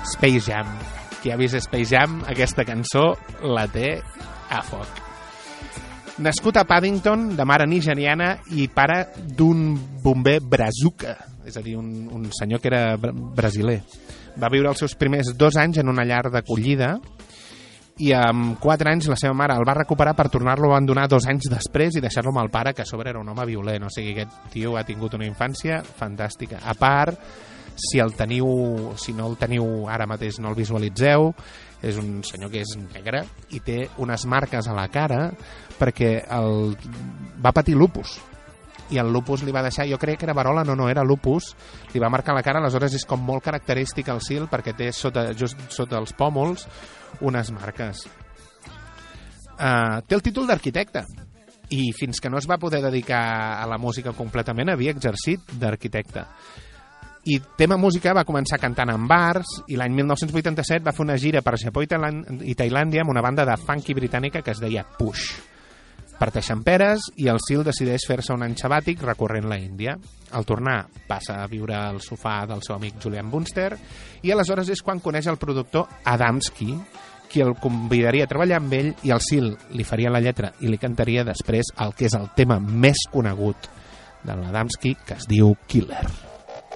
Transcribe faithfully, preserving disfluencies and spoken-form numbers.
Space Jam. Qui ha vist Space Jam, aquesta cançó la té a foc. Nascut a Paddington, de mare nigeriana i pare d'un bomber brazuca, és a dir, un, un senyor que era br brasiler. Va viure els seus primers dos anys en una llar d'acollida i amb quatre anys la seva mare el va recuperar per tornar-lo a abandonar dos anys després i deixar-lo amb el pare, que a sobre era un home violent. O sigui, aquest tio ha tingut una infància fantàstica. A part, si el teniu, si no el teniu ara mateix, no el visualitzeu, és un senyor que és negre i té unes marques a la cara perquè el, va patir lupus. I el lupus li va deixar, jo crec que era verola, no, no, era lupus, li va marcar la cara, aleshores és com molt característic el sil perquè té sota, just sota els pòmuls unes marques. Uh, té el títol d'arquitecte i fins que no es va poder dedicar a la música completament havia exercit d'arquitecte. I tema música va començar cantant en bars i l'any mil nou-cents vuitanta-set va fer una gira per Japó i, i Tailàndia amb una banda de funky britànica que es deia Push. Parteixen peres i el Sil decideix fer-se un any sabàtic recorrent la Índia. Al tornar passa a viure al sofà del seu amic Julian Bunster i aleshores és quan coneix el productor Adamski, qui el convidaria a treballar amb ell i el Sil li faria la lletra i li cantaria després el que és el tema més conegut de l'Adamski, que es diu Killer.